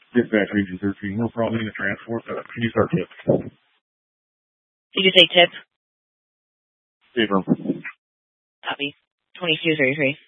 Dispatch Region 13, no problem in the transport. Can you start tip? Did you say tip? Abram. Copy. 2233.